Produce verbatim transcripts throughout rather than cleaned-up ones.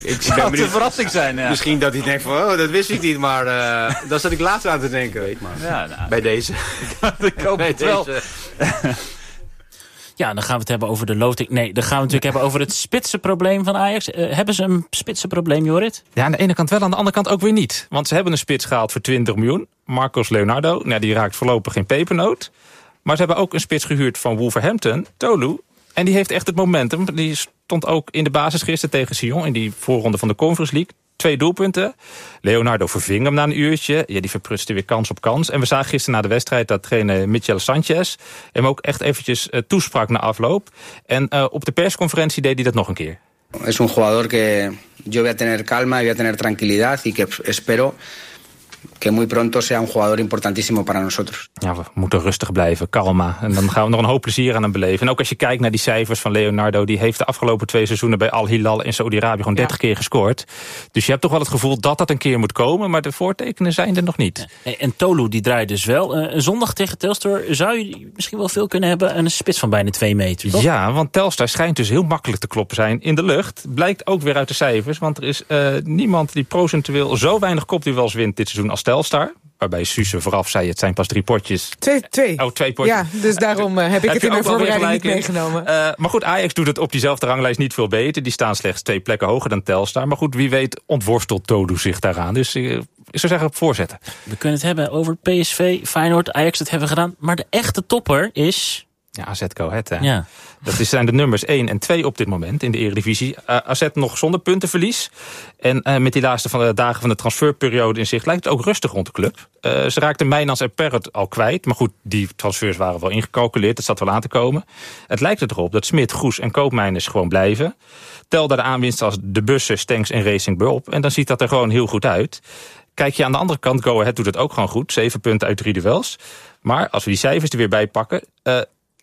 Ik zou het een verrassing zijn, ja. Misschien dat hij denkt van, oh, dat wist ik niet, maar uh, daar zat ik laatst aan te denken. Weet maar. Ja, nou, bij deze. Ik hoop bij het wel. Deze. Ja, dan gaan we het hebben over de loting. Nee, dan gaan we het natuurlijk hebben over het spitsenprobleem van Ajax. Uh, hebben ze een spitsenprobleem, Jorrit? Ja, aan de ene kant wel, aan de andere kant ook weer niet. Want ze hebben een spits gehaald voor twintig miljoen. Marcos Leonardo, nou, die raakt voorlopig geen pepernoot. Maar ze hebben ook een spits gehuurd van Wolverhampton, Tolu. En die heeft echt het momentum. Die stond ook in de basis gisteren tegen Sion in die voorronde van de Conference League. Twee doelpunten. Leonardo verving hem na een uurtje. Ja, die verprutste weer kans op kans. En we zagen gisteren na de wedstrijd dat trainer Michel Sanchez hem ook echt eventjes uh, toesprak na afloop. En uh, op de persconferentie deed hij dat nog een keer. Es un jugador que yo voy a tener calma y voy a tener tranquilidad y que espero que muy pronto sea un jugador importantísimo para nosotros. Ja, we moeten rustig blijven, kalma. En dan gaan we nog een hoop plezier aan hem beleven. En ook als je kijkt naar die cijfers van Leonardo, die heeft de afgelopen twee seizoenen bij Al Hilal in Saudi-Arabië gewoon dertig ja. keer gescoord. Dus je hebt toch wel het gevoel dat dat een keer moet komen, maar de voortekenen zijn er nog niet. Ja. En Tolu die draait dus wel. Uh, zondag tegen Telstar zou je misschien wel veel kunnen hebben. Een spits van bijna twee meter, toch? Ja, want Telstar schijnt dus heel makkelijk te kloppen zijn in de lucht. Blijkt ook weer uit de cijfers, want er is uh, niemand die procentueel zo weinig kopduels wint dit seizoen als Telstar. Waarbij Suze vooraf zei, het zijn pas drie potjes. Twee, twee. Oh, twee potjes. Ja, dus daarom uh, heb ik heb het in mijn voorbereiding niet meegenomen. Uh, maar goed, Ajax doet het op diezelfde ranglijst niet veel beter. Die staan slechts twee plekken hoger dan Telstar. Maar goed, wie weet ontworstelt Tolu zich daaraan. Dus uh, ik zou zeggen, voorzetten. We kunnen het hebben over P S V, Feyenoord, Ajax, dat hebben we gedaan. Maar de echte topper is... Ja, A Z Go Ahead, hè. Ja. Dat zijn de nummers één en twee op dit moment in de Eredivisie. Uh, A Z nog zonder puntenverlies. En uh, met die laatste van de dagen van de transferperiode in zicht lijkt het ook rustig rond de club. Uh, ze raakten Mijnans en Perrot al kwijt. Maar goed, die transfers waren wel ingecalculeerd. Dat zat wel aan te komen. Het lijkt erop dat Smit, Goes en Koopmeiners gewoon blijven. Tel daar de aanwinsten als De Bussen, Stenks en Racing Bull op. En dan ziet dat er gewoon heel goed uit. Kijk je aan de andere kant, Go Ahead doet het ook gewoon goed. Zeven punten uit drie duels. Maar als we die cijfers er weer bij pakken... Uh,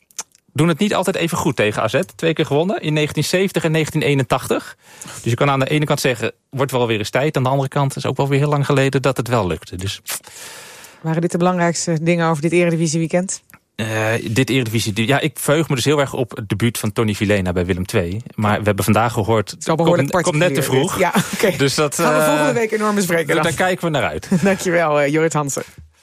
doen het niet altijd even goed tegen A Z. Twee keer gewonnen, in negentien zeventig en negentien eenentachtig. Dus je kan aan de ene kant zeggen, wordt wel weer eens tijd. Aan de andere kant is ook wel weer heel lang geleden dat het wel lukte. Dus... Waren dit de belangrijkste dingen over dit Eredivisie weekend? Uh, dit Eredivisie, ja, ik verheug me dus heel erg op het debuut van Tony Vilena bij Willem twee. Maar we hebben vandaag gehoord, het komt, komt net te vroeg. Ja, oké. Okay. Dus dat gaan we volgende week enorm bespreken. Dus daar kijken we naar uit. Dankjewel, uh, Jorrit Hansen.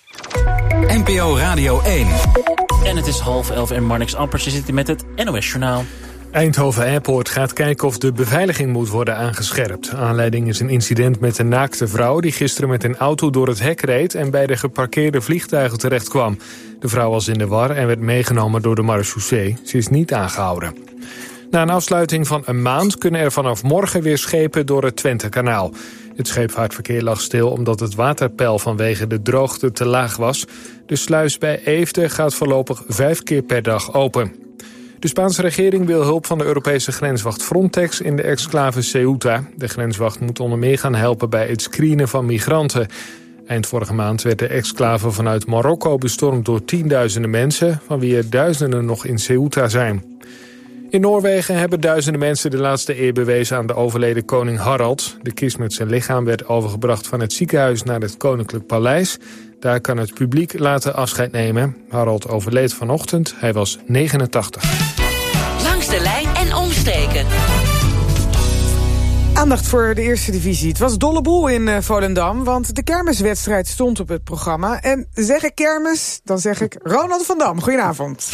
N P O Radio één. En het is half elf en Marnix Ampersen zit met het N O S-journaal. Eindhoven Airport gaat kijken of de beveiliging moet worden aangescherpt. Aanleiding is een incident met een naakte vrouw die gisteren met een auto door het hek reed en bij de geparkeerde vliegtuigen terecht kwam. De vrouw was in de war en werd meegenomen door de marechaussee. Ze is niet aangehouden. Na een afsluiting van een maand kunnen er vanaf morgen weer schepen door het Twentekanaal. Het scheepvaartverkeer lag stil omdat het waterpeil vanwege de droogte te laag was. De sluis bij Eefde gaat voorlopig vijf keer per dag open. De Spaanse regering wil hulp van de Europese grenswacht Frontex in de exclave Ceuta. De grenswacht moet onder meer gaan helpen bij het screenen van migranten. Eind vorige maand werd de exclave vanuit Marokko bestormd door tienduizenden mensen, van wie er duizenden nog in Ceuta zijn. In Noorwegen hebben duizenden mensen de laatste eer bewezen aan de overleden koning Harald. De kist met zijn lichaam werd overgebracht van het ziekenhuis naar het Koninklijk Paleis. Daar kan het publiek laten afscheid nemen. Harald overleed vanochtend, hij was negenentachtig. Langs de lijn en omstreken. Aandacht voor de eerste divisie. Het was dolle boel in uh, Volendam, want de kermiswedstrijd stond op het programma. En zeg ik kermis, dan zeg ik Ronald van Dam. Goedenavond.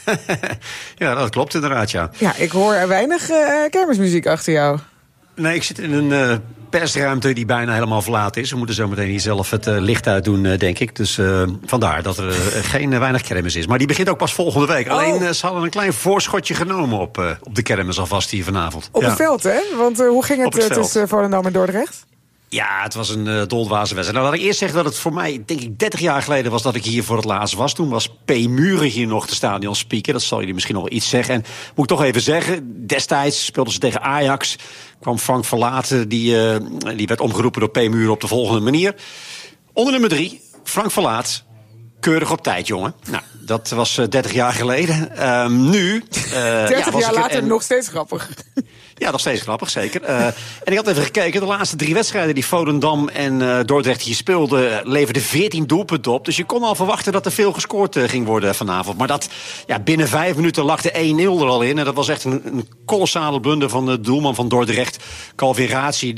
Ja, dat klopt inderdaad, ja. Ja, ik hoor er weinig uh, kermismuziek achter jou. Nee, ik zit in een uh, persruimte die bijna helemaal verlaten is. We moeten zo meteen hier zelf het uh, licht uit doen, uh, denk ik. Dus uh, vandaar dat er uh, geen uh, weinig kermis is. Maar die begint ook pas volgende week. Oh. Alleen uh, ze hadden een klein voorschotje genomen op, uh, op de kermis alvast hier vanavond. Op ja. het veld, hè? Want uh, hoe ging het, het tussen Volendam en Dordrecht? Ja, het was een uh, doldwaze wedstrijd. Nou, laat ik eerst zeggen dat het voor mij, denk ik, dertig jaar geleden was dat ik hier voor het laatst was. Toen was P. Muren hier nog de stadionspeaker. Dat zal jullie misschien nog wel iets zeggen. En moet ik toch even zeggen, destijds speelden ze tegen Ajax. Kwam Frank Verlaten, die, uh, die werd omgeroepen door P. Muren op de volgende manier. Onder nummer drie, Frank Verlaat. Keurig op tijd, jongen. Nou, dat was uh, dertig jaar geleden. Uh, nu... Uh, dertig ja, jaar later en, nog steeds grappig. Ja, nog steeds grappig, zeker. Uh, en ik had even gekeken. De laatste drie wedstrijden die Volendam en uh, Dordrecht hier speelden, leverden veertien doelpunten op. Dus je kon al verwachten dat er veel gescoord uh, ging worden vanavond. Maar dat, ja, binnen vijf minuten lag de één nul er al in. En dat was echt een, een kolossale blunder van de doelman van Dordrecht, Calvin Razi.